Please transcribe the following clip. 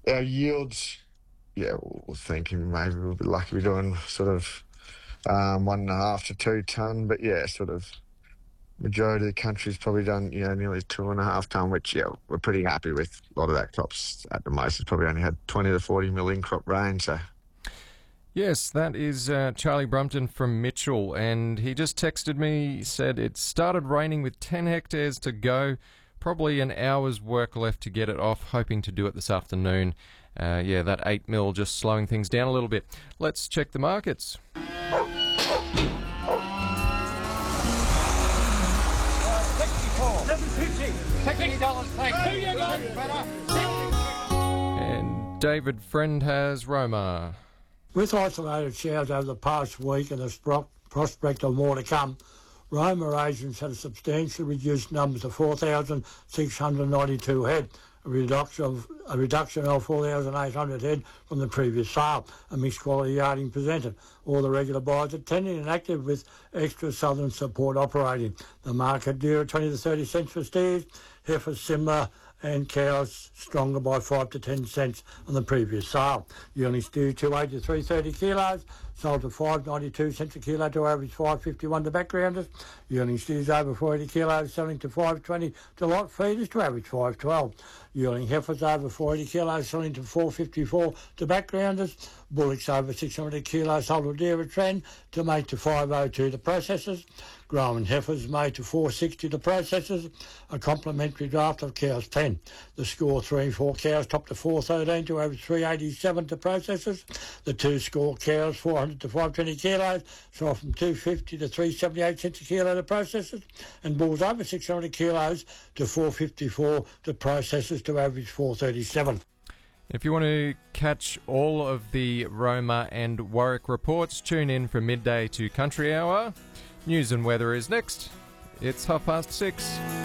Our yields, yeah, we're thinking maybe we'll be lucky we're doing sort of 1.5 to 2 ton, but yeah, sort of majority of the country's probably done, nearly 2.5 ton, which, yeah, we're pretty happy with. A lot of that crops at the most has probably only had 20 to 40 mil in crop range, so. Yes, that is Charlie Brumpton from Mitchell, and he just texted me, said it started raining with 10 hectares to go, probably an hour's work left to get it off, hoping to do it this afternoon. That 8 mil just slowing things down a little bit. Let's check the markets. And David Friend has Roma. With isolated showers over the past week and the prospect of more to come, Roma agents had substantially reduced numbers to 4,692 head, a reduction of 4,800 head from the previous sale. A mixed quality yarding presented. All the regular buyers attending and active with extra southern support operating. The market dear 20 to 30 cents for steers, heifers similar, and cows stronger by 5 to 10 cents on the previous sale. Yearling steer 280 to 330 kilos, sold to 5.92 cents a kilo to average 5.51 to backgrounders. Yearling steers over 40 kilos, selling to 5.20 to lot feeders to average 5.12. Yearling heifers over 40 kilos, selling to 4.54 to backgrounders. Bullocks over 600 kilos, sold to dairy trend to mate to 5.02 to processors. Growing heifers made to 4.60 to processors. A complimentary draft of cows 10. The score 3 and 4 cows top to 4.13 to average 3.87 to processors. The 2 score cows 400 to 520 kilos, sold from 2.50 to 3.78 cents a kilo to processors. And bulls over 600 kilos to 4.54 to processors to average 4.37. If you want to catch all of the Roma and Warwick reports, tune in from midday to Country Hour. News and weather is next. It's 6:30.